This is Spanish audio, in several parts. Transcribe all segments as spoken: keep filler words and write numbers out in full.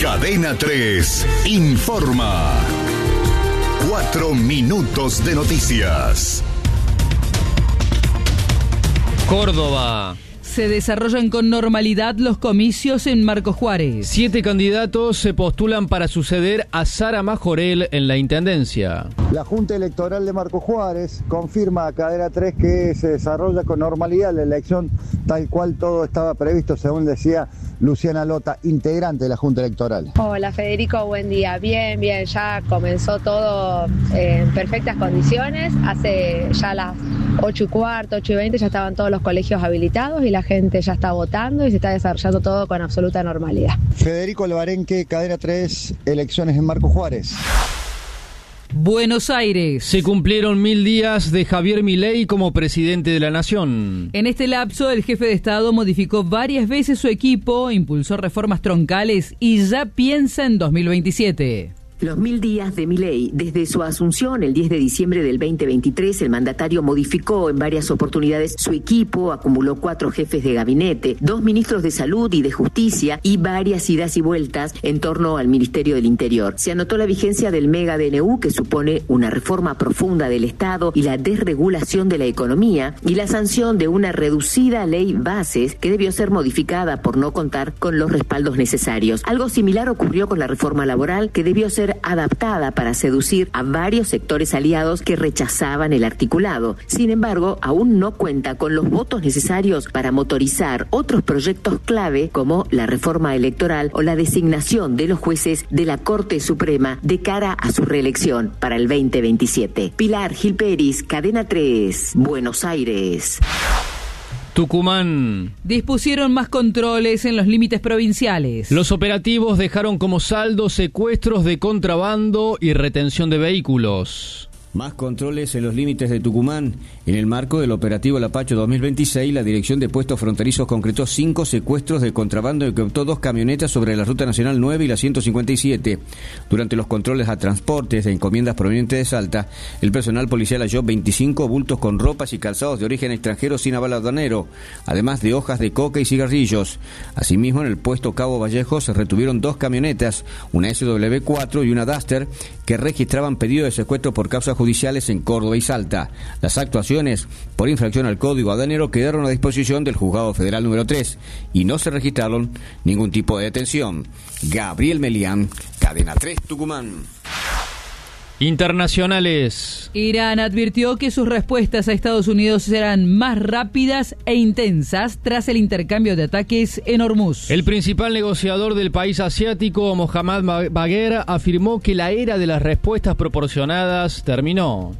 Cadena tres informa. Cuatro minutos de noticias. Córdoba. Se desarrollan con normalidad los comicios en Marcos Juárez. Siete candidatos se postulan para suceder a Sara Majorel en la intendencia. La Junta Electoral de Marcos Juárez confirma a Cadena tres que se desarrolla con normalidad la elección tal cual todo estaba previsto, según decía Luciana Lota, integrante de la Junta Electoral. Hola Federico, buen día. Bien, bien, ya comenzó todo en perfectas condiciones. Hace ya las ocho y cuarto, ocho y veinte ya estaban todos los colegios habilitados y la gente ya está votando y se está desarrollando todo con absoluta normalidad. Federico Alvarenque, Cadena tres, elecciones en Marcos Juárez. Buenos Aires. Se cumplieron mil días de Javier Milei como presidente de la nación. En este lapso, el jefe de Estado modificó varias veces su equipo, impulsó reformas troncales y ya piensa en dos mil veintisiete. Los mil días de Milei. Desde su asunción el diez de diciembre del veinte veintitrés, el mandatario modificó en varias oportunidades su equipo, acumuló cuatro jefes de gabinete, dos ministros de salud y de justicia y varias idas y vueltas en torno al Ministerio del Interior. Se anotó la vigencia del mega D N U, que supone una reforma profunda del Estado y la desregulación de la economía, y la sanción de una reducida ley bases que debió ser modificada por no contar con los respaldos necesarios. Algo similar ocurrió con la reforma laboral, que debió ser adaptada para seducir a varios sectores aliados que rechazaban el articulado. Sin embargo, aún no cuenta con los votos necesarios para motorizar otros proyectos clave como la reforma electoral o la designación de los jueces de la Corte Suprema de cara a su reelección para el veinte veintisiete. Pilar Gil Peris, Cadena tres, Buenos Aires. Tucumán. Dispusieron más controles en los límites provinciales. Los operativos dejaron como saldo secuestros de contrabando y retención de vehículos. Más controles en los límites de Tucumán. En el marco del operativo Lapacho dos mil veintiséis, la Dirección de Puestos Fronterizos concretó cinco secuestros de contrabando y captó dos camionetas sobre la Ruta Nacional nueve y la ciento cincuenta y siete. Durante los controles a transportes de encomiendas provenientes de Salta, el personal policial halló veinticinco bultos con ropas y calzados de origen extranjero sin aval aduanero, además de hojas de coca y cigarrillos. Asimismo, en el puesto Cabo Vallejo se retuvieron dos camionetas, una S W cuatro y una Duster, que registraban pedido de secuestro por causas judiciales en Córdoba y Salta. Las actuaciones por infracción al Código Aduanero quedaron a disposición del Juzgado Federal número tres y no se registraron ningún tipo de detención. Gabriel Melián, Cadena tres, Tucumán. Internacionales. Irán advirtió que sus respuestas a Estados Unidos serán más rápidas e intensas tras el intercambio de ataques en Hormuz. El principal negociador del país asiático, Mohammad Bagher, afirmó que la era de las respuestas proporcionadas terminó.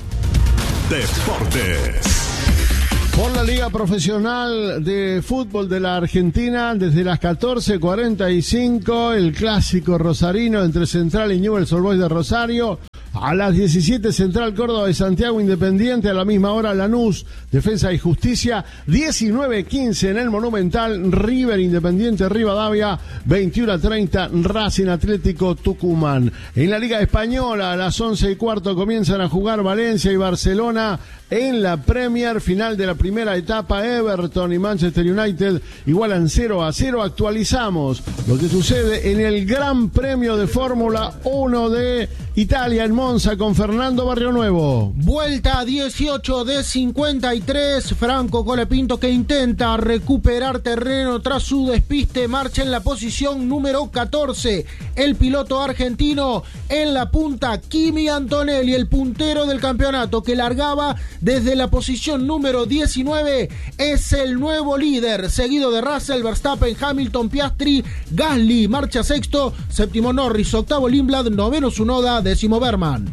Deportes. Por la Liga Profesional de Fútbol de la Argentina, desde las catorce cuarenta y cinco, el clásico rosarino entre Central y Newell's Old Boys de Rosario. A las diecisiete, Central Córdoba de Santiago Independiente. A la misma hora, Lanús, Defensa y Justicia. diecinueve quince en el Monumental, River Independiente Rivadavia. veintiuno treinta, Racing Atlético Tucumán. En la Liga Española, a las once y cuarto comienzan a jugar Valencia y Barcelona. En la Premier, final de la primera etapa, Everton y Manchester United igualan cero a cero. Actualizamos lo que sucede en el Gran Premio de Fórmula uno de Italia en Monza con Fernando Barrionuevo. Vuelta dieciocho de cincuenta y tres. Franco Colapinto, que intenta recuperar terreno tras su despiste, marcha en la posición número catorce. El piloto argentino en la punta, Kimi Antonelli, el puntero del campeonato, que largaba desde la posición número diecinueve, es el nuevo líder, seguido de Russell, Verstappen, Hamilton, Piastri, Gasly marcha sexto, séptimo Norris, octavo Lindblad, noveno Tsunoda, décimo Berman.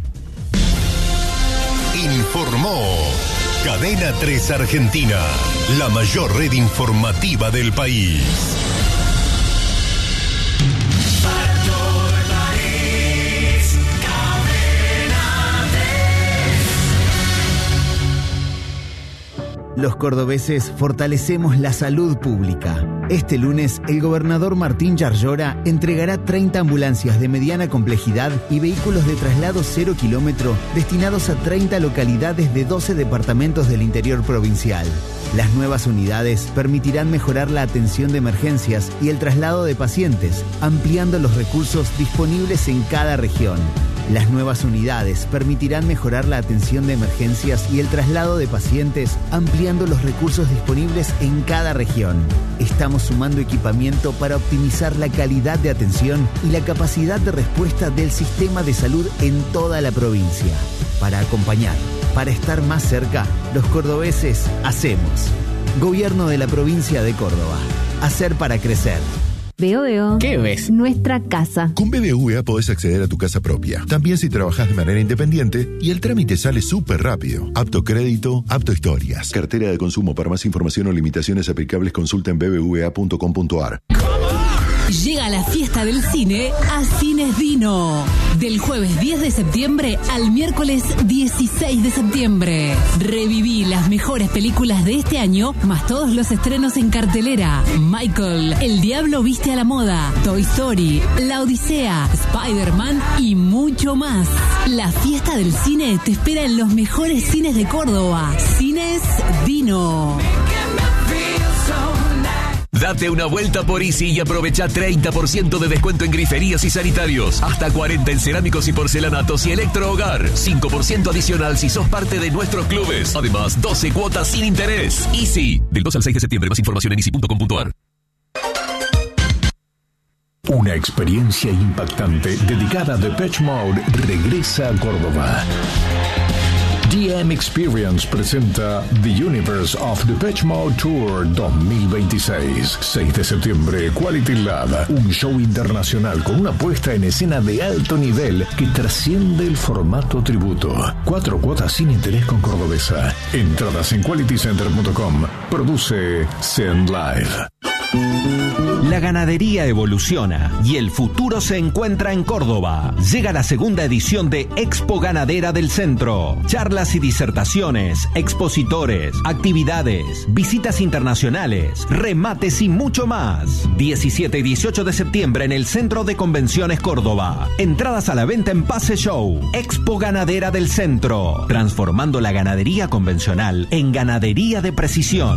Informó Cadena tres Argentina, la mayor red informativa del país. Los cordobeses fortalecemos la salud pública. Este lunes, el gobernador Martín Yarlora entregará treinta ambulancias de mediana complejidad y vehículos de traslado cero kilómetro destinados a treinta localidades de doce departamentos del interior provincial. Las nuevas unidades permitirán mejorar la atención de emergencias y el traslado de pacientes, ampliando los recursos disponibles en cada región. Las nuevas unidades permitirán mejorar la atención de emergencias y el traslado de pacientes, ampliando los recursos disponibles en cada región. Estamos sumando equipamiento para optimizar la calidad de atención y la capacidad de respuesta del sistema de salud en toda la provincia. Para acompañar, para estar más cerca, los cordobeses hacemos. Gobierno de la provincia de Córdoba. Hacer para crecer. Veo, veo. ¿Qué ves? Nuestra casa. Con B B V A podés acceder a tu casa propia. También si trabajás de manera independiente y el trámite sale súper rápido. Apto crédito, apto historias. Cartera de consumo. Para más información o limitaciones aplicables consulta en b b v a punto com punto a r. Llega la fiesta del cine a Cines Dino. Del jueves diez de septiembre al miércoles dieciséis de septiembre. Reviví las mejores películas de este año, más todos los estrenos en cartelera. Michael, El Diablo Viste a la Moda, Toy Story, La Odisea, Spider-Man y mucho más. La fiesta del cine te espera en los mejores cines de Córdoba. Cines Dino. Date una vuelta por Easy y aprovecha treinta por ciento de descuento en griferías y sanitarios. Hasta cuarenta en cerámicos y porcelanatos y electrohogar. cinco por ciento adicional si sos parte de nuestros clubes. Además, doce cuotas sin interés. Easy. Del dos al seis de septiembre. Más información en easy punto com punto a r. Una experiencia impactante dedicada a Depeche Mode regresa a Córdoba. D M Experience presenta The Universe of Depeche Mode Tour dos mil veintiséis. seis de septiembre, Quality Lab. Un show internacional con una puesta en escena de alto nivel que trasciende el formato tributo. Cuatro cuotas sin interés con Cordobesa. Entradas en quality center punto com. Produce Send Live. La ganadería evoluciona y el futuro se encuentra en Córdoba. Llega la segunda edición de Expo Ganadera del Centro. Charlas y disertaciones, expositores, actividades, visitas internacionales, remates y mucho más. diecisiete y dieciocho de septiembre en el Centro de Convenciones Córdoba. Entradas a la venta en Pase Show. Expo Ganadera del Centro. Transformando la ganadería convencional en ganadería de precisión.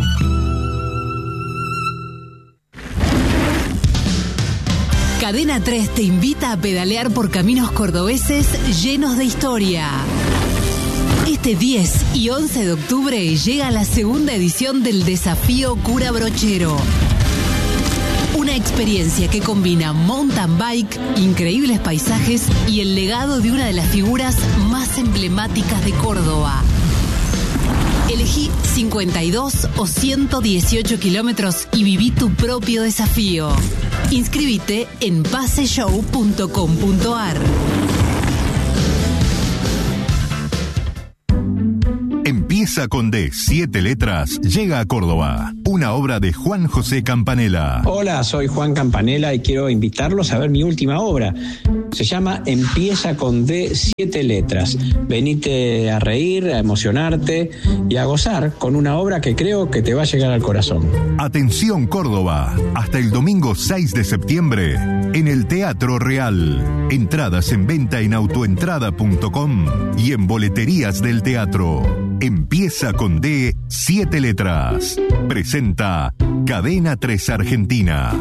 Cadena tres te invita a pedalear por caminos cordobeses llenos de historia. Este diez y once de octubre llega la segunda edición del Desafío Cura Brochero. Una experiencia que combina mountain bike, increíbles paisajes y el legado de una de las figuras más emblemáticas de Córdoba. Elegí cincuenta y dos o ciento dieciocho kilómetros y viví tu propio desafío. Inscríbete en pase show punto com punto a r. Empieza con D, siete letras, llega a Córdoba. Una obra de Juan José Campanella. Hola, soy Juan Campanella y quiero invitarlos a ver mi última obra. Se llama Empieza con D, siete letras. Venite a reír, a emocionarte y a gozar con una obra que creo que te va a llegar al corazón. Atención Córdoba, hasta el domingo seis de septiembre en el Teatro Real. Entradas en venta en autoentrada punto com y en boleterías del teatro. Empieza con D, siete letras. Presenta Cadena tres Argentina.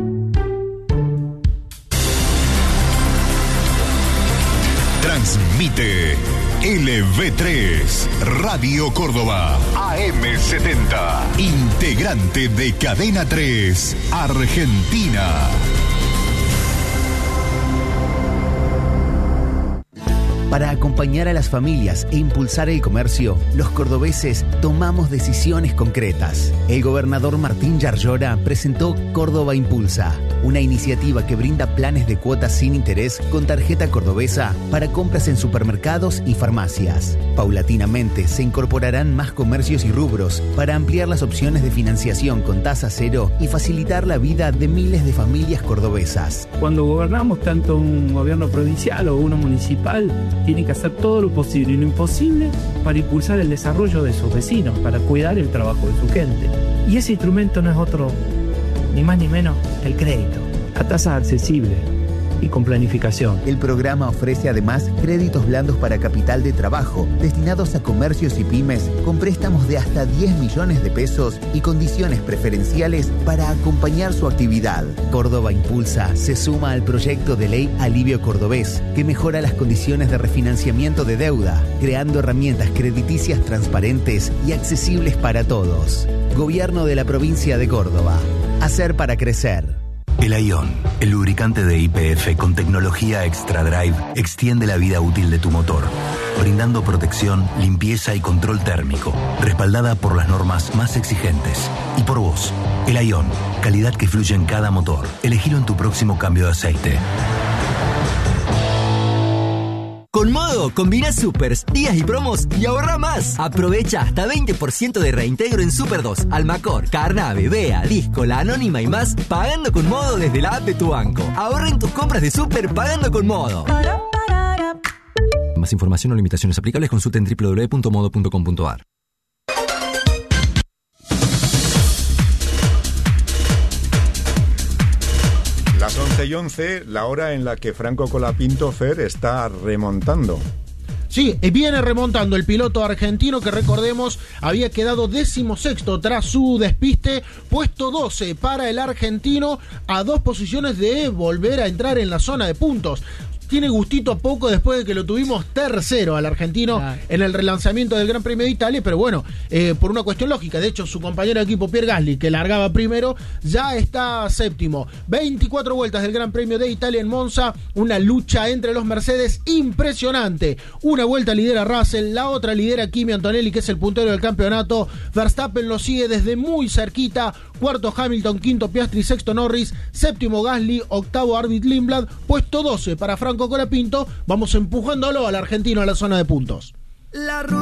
Transmite L V tres, Radio Córdoba, A M setenta, integrante de Cadena tres, Argentina. Para acompañar a las familias e impulsar el comercio, los cordobeses tomamos decisiones concretas. El gobernador Martín Yarlora presentó Córdoba Impulsa, una iniciativa que brinda planes de cuotas sin interés con tarjeta cordobesa para compras en supermercados y farmacias. Paulatinamente se incorporarán más comercios y rubros para ampliar las opciones de financiación con tasa cero y facilitar la vida de miles de familias cordobesas. Cuando gobernamos tanto un gobierno provincial o uno municipal, tienen que hacer todo lo posible y lo imposible para impulsar el desarrollo de sus vecinos, para cuidar el trabajo de su gente. Y ese instrumento no es otro, ni más ni menos, el crédito. A tasas accesibles, y con planificación. El programa ofrece además créditos blandos para capital de trabajo, destinados a comercios y pymes, con préstamos de hasta diez millones de pesos y condiciones preferenciales para acompañar su actividad. Córdoba Impulsa se suma al proyecto de ley Alivio Cordobés, que mejora las condiciones de refinanciamiento de deuda, creando herramientas crediticias transparentes y accesibles para todos. Gobierno de la provincia de Córdoba. Hacer para crecer. El Ion, el lubricante de Y P F con tecnología Extra Drive, extiende la vida útil de tu motor, brindando protección, limpieza y control térmico, respaldada por las normas más exigentes. Y por vos, el Ion, calidad que fluye en cada motor. Elegilo en tu próximo cambio de aceite. Con Modo, combina supers, días y promos y ahorra más. Aprovecha hasta veinte por ciento de reintegro en Super dos, Almacor, Carnave, Bea, Disco, La Anónima y más, pagando con Modo desde la app de tu banco. Ahorra en tus compras de Super pagando con Modo. Más información o limitaciones aplicables, consulta en doble u doble u doble u punto modo punto com punto a r. Las once y once, la hora en la que Franco Colapinto, Fer, está remontando. Sí, viene remontando el piloto argentino que, recordemos, había quedado decimosexto tras su despiste, puesto doce para el argentino, a dos posiciones de volver a entrar en la zona de puntos. Tiene gustito a poco después de que lo tuvimos tercero al argentino ah. en el relanzamiento del Gran Premio de Italia, pero bueno, eh, por una cuestión lógica. De hecho, su compañero de equipo Pierre Gasly, que largaba primero, ya está séptimo. veinticuatro vueltas del Gran Premio de Italia en Monza, una lucha entre los Mercedes impresionante. Una vuelta lidera Russell, la otra lidera Kimi Antonelli, que es el puntero del campeonato. Verstappen lo sigue desde muy cerquita. Cuarto Hamilton, quinto Piastri, sexto Norris, séptimo Gasly, octavo Arvid Lindblad, puesto doce para Franco Colapinto. Vamos empujándolo al argentino a la zona de puntos. La